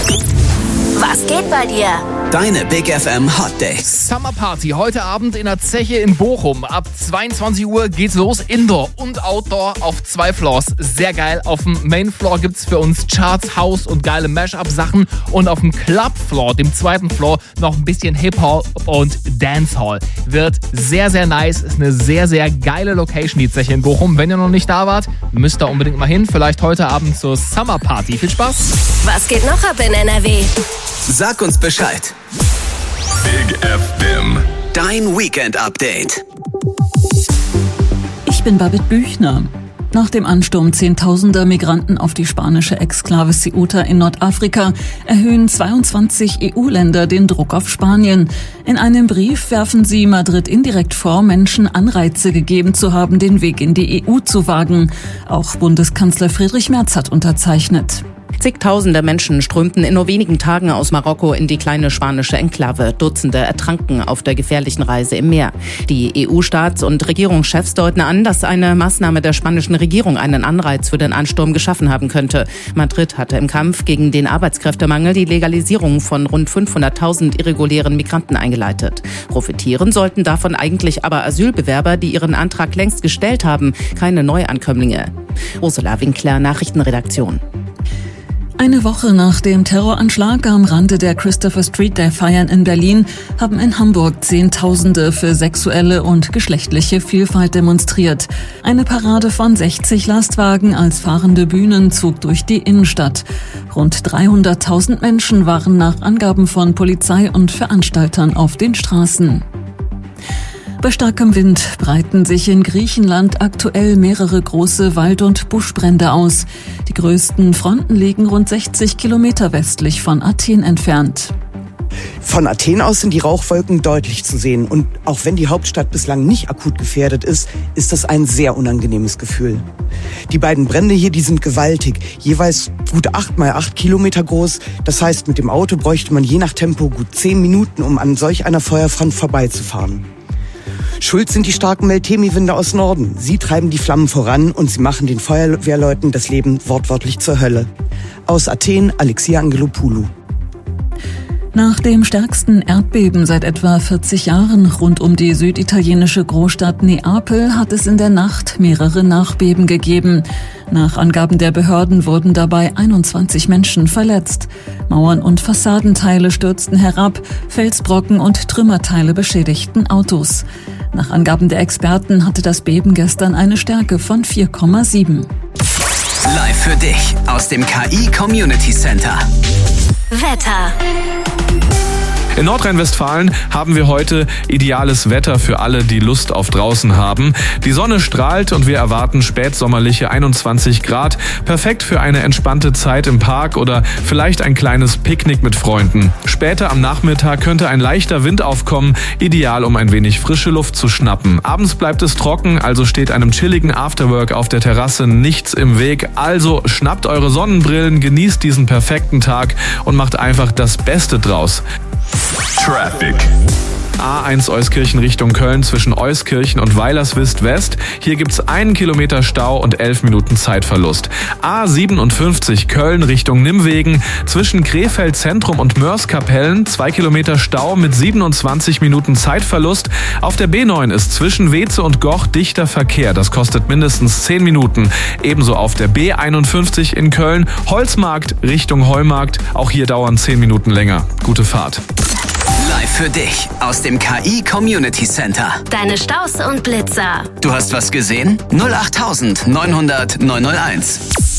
Was geht bei dir? Deine Big FM Hot Days. Summer Party heute Abend in der Zeche in Bochum. Ab 22 Uhr geht's los. Indoor und Outdoor auf 2 Floors. Sehr geil. Auf dem Main Floor gibt's für uns Charts, House und geile Mashup-Sachen. Und auf dem Club Floor, dem 2. Floor, noch ein bisschen Hip-Hop und Dancehall. Wird sehr, sehr nice. Ist eine sehr, sehr geile Location, die Zeche in Bochum. Wenn ihr noch nicht da wart, müsst ihr unbedingt mal hin. Vielleicht heute Abend zur Summer Party. Viel Spaß. Was geht noch ab in NRW? Sag uns Bescheid. Big FM. Dein Weekend Update. Ich bin Babette Büchner. Nach dem Ansturm zehntausender Migranten auf die spanische Exklave Ceuta in Nordafrika erhöhen 22 EU-Länder den Druck auf Spanien. In einem Brief werfen sie Madrid indirekt vor, Menschen Anreize gegeben zu haben, den Weg in die EU zu wagen. Auch Bundeskanzler Friedrich Merz hat unterzeichnet. Zigtausende Menschen strömten in nur wenigen Tagen aus Marokko in die kleine spanische Enklave. Dutzende ertranken auf der gefährlichen Reise im Meer. Die EU-Staats- und Regierungschefs deuten an, dass eine Maßnahme der spanischen Regierung einen Anreiz für den Ansturm geschaffen haben könnte. Madrid hatte im Kampf gegen den Arbeitskräftemangel die Legalisierung von rund 500.000 irregulären Migranten eingeleitet. Profitieren sollten davon eigentlich aber Asylbewerber, die ihren Antrag längst gestellt haben, keine Neuankömmlinge. Ursula Winkler, Nachrichtenredaktion. Eine Woche nach dem Terroranschlag am Rande der Christopher Street Day Feiern in Berlin haben in Hamburg Zehntausende für sexuelle und geschlechtliche Vielfalt demonstriert. Eine Parade von 60 Lastwagen als fahrende Bühnen zog durch die Innenstadt. Rund 300.000 Menschen waren nach Angaben von Polizei und Veranstaltern auf den Straßen. Bei starkem Wind breiten sich in Griechenland aktuell mehrere große Wald- und Buschbrände aus. Die größten Fronten liegen rund 60 Kilometer westlich von Athen entfernt. Von Athen aus sind die Rauchwolken deutlich zu sehen. Und auch wenn die Hauptstadt bislang nicht akut gefährdet ist, ist das ein sehr unangenehmes Gefühl. Die beiden Brände hier, die sind gewaltig. Jeweils gut 8 mal 8 Kilometer groß. Das heißt, mit dem Auto bräuchte man je nach Tempo gut 10 Minuten, um an solch einer Feuerfront vorbeizufahren. Schuld sind die starken Meltemi-Winde aus Norden. Sie treiben die Flammen voran und sie machen den Feuerwehrleuten das Leben wortwörtlich zur Hölle. Aus Athen, Alexia Angelopoulou. Nach dem stärksten Erdbeben seit etwa 40 Jahren rund um die süditalienische Großstadt Neapel hat es in der Nacht mehrere Nachbeben gegeben. Nach Angaben der Behörden wurden dabei 21 Menschen verletzt. Mauern und Fassadenteile stürzten herab, Felsbrocken und Trümmerteile beschädigten Autos. Nach Angaben der Experten hatte das Beben gestern eine Stärke von 4,7. Live für dich aus dem KI Community Center. Wetter. In Nordrhein-Westfalen haben wir heute ideales Wetter für alle, die Lust auf draußen haben. Die Sonne strahlt und wir erwarten spätsommerliche 21 Grad. Perfekt für eine entspannte Zeit im Park oder vielleicht ein kleines Picknick mit Freunden. Später am Nachmittag könnte ein leichter Wind aufkommen, ideal um ein wenig frische Luft zu schnappen. Abends bleibt es trocken, also steht einem chilligen Afterwork auf der Terrasse nichts im Weg. Also schnappt eure Sonnenbrillen, genießt diesen perfekten Tag und macht einfach das Beste draus. Traffic. A1 Euskirchen Richtung Köln zwischen Euskirchen und Weilerswist West. Hier gibt's 1 Kilometer Stau und 11 Minuten Zeitverlust. A57 Köln Richtung Nimwegen zwischen Krefeld Zentrum und Mörs-Kapellen 2 Kilometer Stau mit 27 Minuten Zeitverlust. Auf der B9 ist zwischen Weze und Goch dichter Verkehr. Das kostet mindestens 10 Minuten. Ebenso auf der B51 in Köln Holzmarkt Richtung Heumarkt. Auch hier dauern 10 Minuten länger. Gute Fahrt. Live für dich aus dem KI Community Center. Deine Staus und Blitzer. Du hast was gesehen? 08900 901.